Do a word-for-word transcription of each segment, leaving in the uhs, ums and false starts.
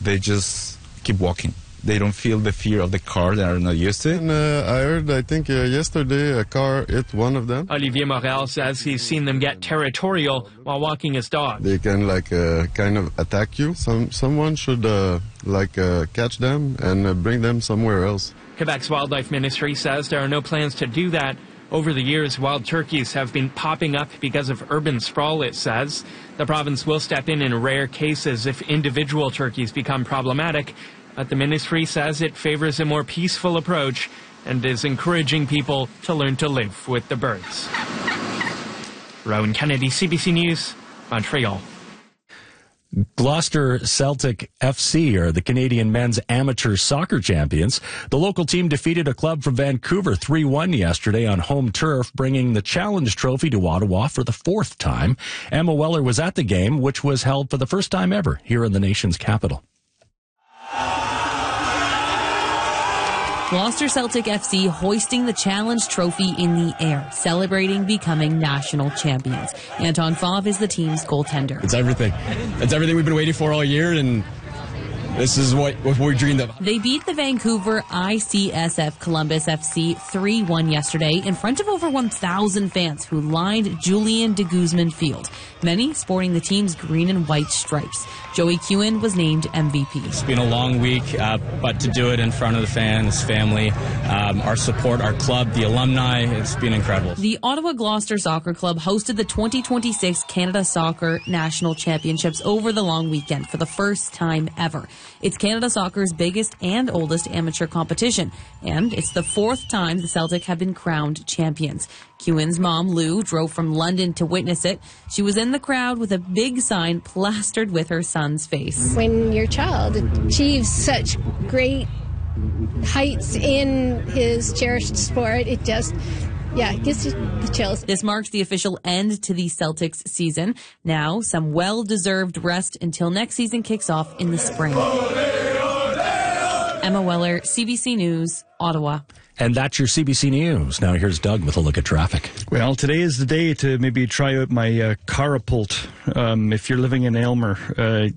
they just keep walking. They don't feel the fear of the car. They are not used to it. And, uh, I heard, I think uh, yesterday, a car hit one of them. Olivier Morel says he's seen them get territorial while walking his dog. They can like uh, kind of attack you. Some someone should uh, like uh, catch them and uh, bring them somewhere else. Quebec's Wildlife Ministry says there are no plans to do that. Over the years, wild turkeys have been popping up because of urban sprawl, it says. The province will step in in rare cases if individual turkeys become problematic. But the ministry says it favors a more peaceful approach and is encouraging people to learn to live with the birds. Rowan Kennedy, C B C News, Montreal. Gloucester Celtic F C are the Canadian men's amateur soccer champions. The local team defeated a club from Vancouver three one yesterday on home turf, bringing the Challenge Trophy to Ottawa for the fourth time. Emma Weller was at the game, which was held for the first time ever here in the nation's capital. Gloucester Celtic F C hoisting the Challenge Trophy in the air, celebrating becoming national champions. Anton Fauve is the team's goaltender. It's everything. It's everything we've been waiting for all year, and this is what, what we dreamed of. They beat the Vancouver I C S F Columbus F C three one yesterday in front of over one thousand fans who lined Julian de Guzman Field, many sporting the team's green and white stripes. Joey Kewen was named M V P. It's been a long week, uh, but to do it in front of the fans, family, um, our support, our club, the alumni, it's been incredible. The Ottawa Gloucester Soccer Club hosted the twenty twenty-six Canada Soccer National Championships over the long weekend for the first time ever. It's Canada Soccer's biggest and oldest amateur competition, and it's the fourth time the Celtic have been crowned champions. Kewen's mom, Lou, drove from London to witness it. She was in the crowd with a big sign plastered with her son's face. When your child achieves such great heights in his cherished sport, it just, yeah, it gives you the chills. This marks the official end to the Celtics season. Now, some well-deserved rest until next season kicks off in the spring. Emma Weller, C B C News, Ottawa. And that's your C B C News. Now here's Doug with a look at traffic. Well, today is the day to maybe try out my uh, Carapult. Um, if you're living in Aylmer, uh,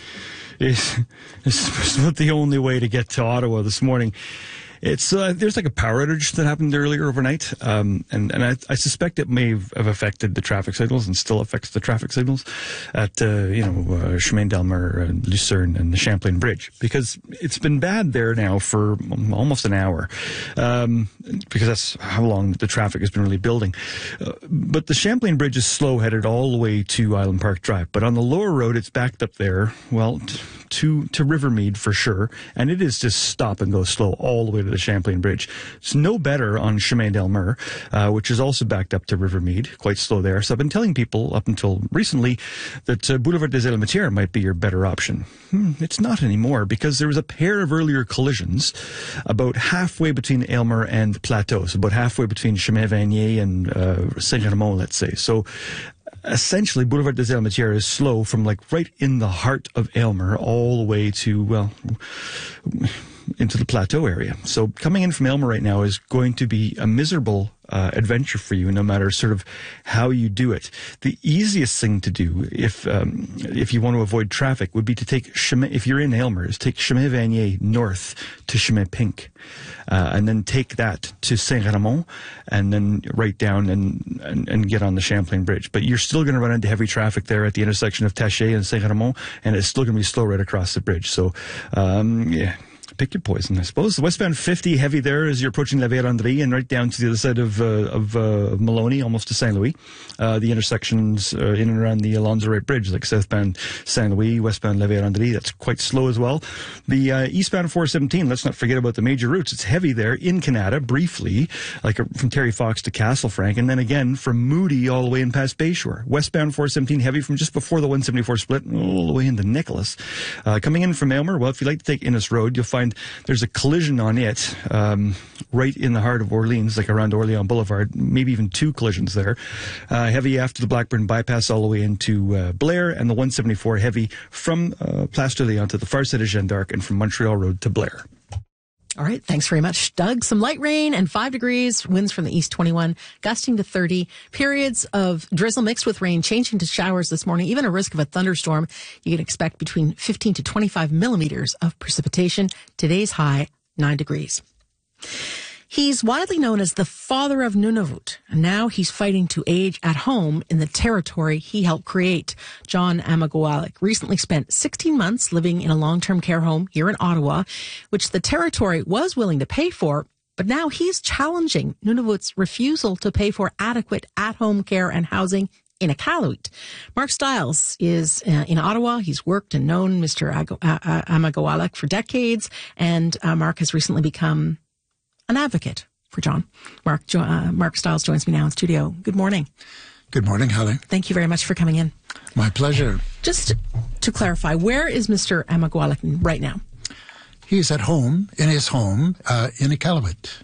it's, it's not the only way to get to Ottawa this morning. It's uh, there's like a power outage that happened earlier overnight, um, and and I, I suspect it may have affected the traffic signals and still affects the traffic signals at uh, you know uh, Chemin d'Aylmer, uh, Lucerne, and the Champlain Bridge, because it's been bad there now for almost an hour, um, because that's how long the traffic has been really building. Uh, but the Champlain Bridge is slow headed all the way to Island Park Drive, but on the lower road it's backed up there. Well. T- To, to Rivermead for sure, and it is just stop and go slow all the way to the Champlain Bridge. It's no better on Chemin d'Aylmer, uh, which is also backed up to Rivermead, quite slow there. So I've been telling people up until recently that uh, Boulevard des Elementaires might be your better option. Hmm, it's not anymore, because there was a pair of earlier collisions about halfway between Aylmer and Plateau, so about halfway between Chemin Vanier and uh, Saint-Germain, let's say. So essentially, Boulevard des Elementaires is slow from like right in the heart of Aylmer all the way to, well, into the Plateau area. So coming in from Aylmer right now is going to be a miserable uh, adventure for you, no matter sort of how you do it. The easiest thing to do if um, if you want to avoid traffic would be to take Chemin, if you're in Aylmer, is take Chemin Vanier north to Chemin Pink, uh, and then take that to Saint-Ramon, and then right down and, and, and get on the Champlain Bridge. But you're still going to run into heavy traffic there at the intersection of Taché and Saint-Ramon, and it's still going to be slow right across the bridge. So, um, yeah. Pick your poison, I suppose. The westbound fifty heavy there as you're approaching La Vérendrye and right down to the other side of uh, of uh, Maloney, almost to Saint Louis. Uh, the intersections uh, in and around the Alonzo Wright Bridge, like southbound Saint Louis, westbound La Vérendrye, that's quite slow as well. The uh, eastbound four seventeen, let's not forget about the major routes. It's heavy there in Canada, briefly, like uh, from Terry Fox to Castlefranc, and then again from Moody all the way in past Bayshore. Westbound four seventeen heavy from just before the one seventy-four split all the way into Nicholas. Uh, coming in from Aylmer, well, if you like to take Innes Road, you'll find there's a collision on it um, right in the heart of Orleans, like around Orleans Boulevard, maybe even two collisions there. Uh, heavy after the Blackburn bypass all the way into uh, Blair, and the one seventy-four heavy from uh, Place de Léon to the far side of Jeanne d'Arc and from Montreal Road to Blair. All right. Thanks very much, Doug. Some light rain and five degrees, winds from the east twenty-one, gusting to thirty. Periods of drizzle mixed with rain, changing to showers this morning, even a risk of a thunderstorm. You can expect between fifteen to twenty-five millimeters of precipitation. Today's high, nine degrees. He's widely known as the father of Nunavut, and now he's fighting to age at home in the territory he helped create. John Amagwalik recently spent sixteen months living in a long-term care home here in Ottawa, which the territory was willing to pay for, but now he's challenging Nunavut's refusal to pay for adequate at-home care and housing in Iqaluit. Mark Stiles is uh, in Ottawa. He's worked and known Mister Ag- uh, uh, Amagwalik for decades, and uh, Mark has recently become an advocate for John. Mark jo- uh, Mark Stiles joins me now in studio. Good morning. Good morning, Holly. Thank you very much for coming in. My pleasure. Just to clarify, where is Mister Amagwalik right now? He's at home, in his home, uh, in Iqaluit.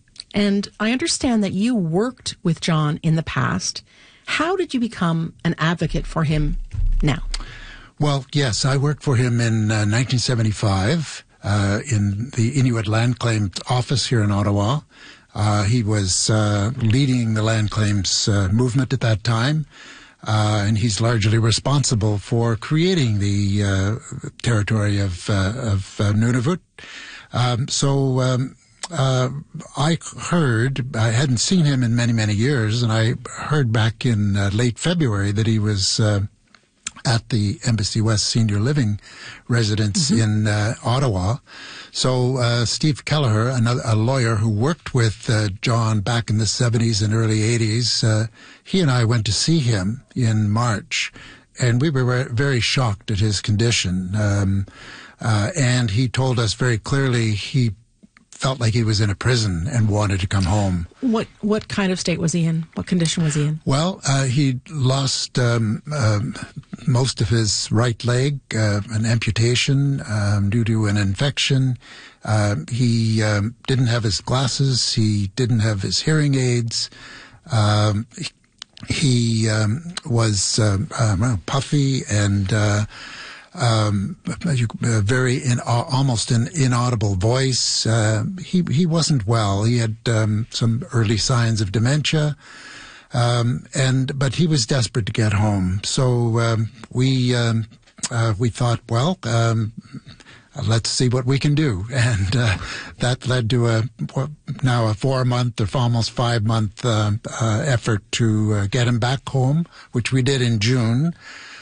And I understand that you worked with John in the past. How did you become an advocate for him now? Well, yes, I worked for him in uh, nineteen seventy-five. Uh, in the Inuit Land Claims Office here in Ottawa. Uh, he was uh, leading the land claims uh, movement at that time, uh, and he's largely responsible for creating the uh, territory of, uh, of uh, Nunavut. Um, so um, uh, I heard, I hadn't seen him in many, many years, and I heard back in uh, late February that he was uh, at the Embassy West Senior Living residence mm-hmm. in uh, Ottawa. So uh, Steve Kelleher, another, a lawyer who worked with uh, John back in the seventies and early eighties, uh, he and I went to see him in March, and we were very shocked at his condition. Um, uh, and he told us very clearly he felt like he was in a prison and wanted to come home. What what kind of state was he in? What condition was he in? Well, uh, he lost um, um, most of his right leg, uh, an amputation um, due to an infection. Uh, he um, didn't have his glasses. He didn't have his hearing aids. Um, he um, was uh, uh, puffy and uh, Um, a very in, uh, almost an inaudible voice. Uh, he he wasn't well. He had um, some early signs of dementia, um, and but he was desperate to get home. So um, we um, uh, we thought, well, um, let's see what we can do, and uh, that led to a now a four month or almost five month uh, uh, effort to uh, get him back home, which we did in June.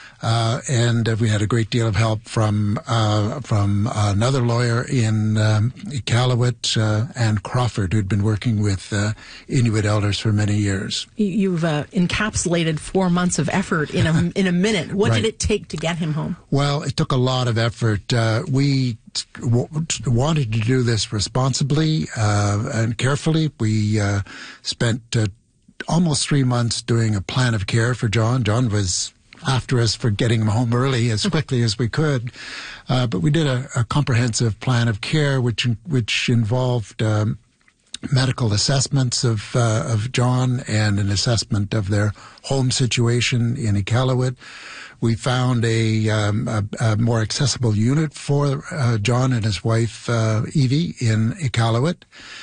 Uh, and uh, we had a great deal of help from uh, from another lawyer in um, Iqaluit, uh, Anne Crawford, who'd been working with uh, Inuit elders for many years. You've uh, encapsulated four months of effort in a in a minute. What right. did it take to get him home? Well, it took a lot of effort. Uh, we w- wanted to do this responsibly uh, and carefully. We uh, spent uh, almost three months doing a plan of care for John. John was after us for getting him home early as quickly as we could. Uh, but we did a, a comprehensive plan of care, which which involved um, medical assessments of uh, of John and an assessment of their home situation in Iqaluit. We found a, um, a, a more accessible unit for uh, John and his wife, uh, Evie, in Iqaluit.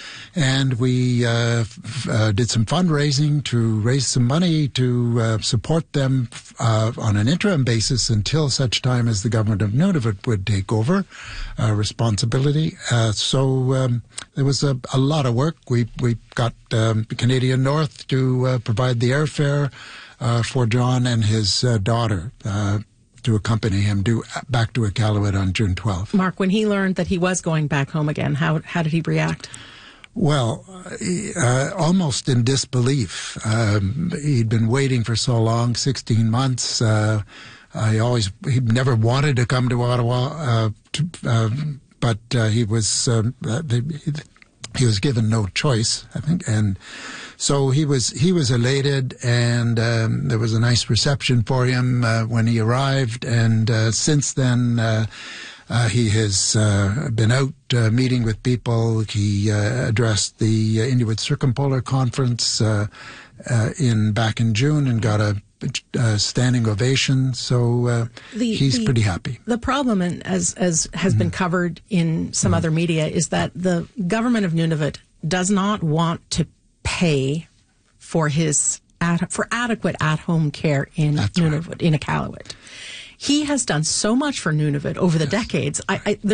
And we uh, f- uh, did some fundraising to raise some money to uh, support them uh, on an interim basis until such time as the government of Nunavut would take over uh, responsibility. Uh, so um, there was a, a lot of work. We we got um, Canadian North to uh, provide the airfare uh, for John and his uh, daughter uh, to accompany him to, back to Iqaluit on June twelfth. Mark, when he learned that he was going back home again, how how did he react? Well, uh, almost in disbelief. Um, he'd been waiting for so long, sixteen months. Uh, I always, he never wanted to come to Ottawa, uh, to, uh, but uh, he was, um, they, he was given no choice, I think, and so he was he was elated, and um, there was a nice reception for him uh, when he arrived, and uh, since then. Uh, Uh, he has uh, been out uh, meeting with people. He uh, addressed the uh, Inuit Circumpolar Conference uh, uh, in back in June and got a uh, standing ovation. So uh, The- he's the- pretty happy. The problem, and as as has been covered in some other media, is that the government of Nunavut does not want to pay for his ad, for adequate at-home care in Nunavut, in Iqaluit. He has done so much for Nunavut over the decades. I, I,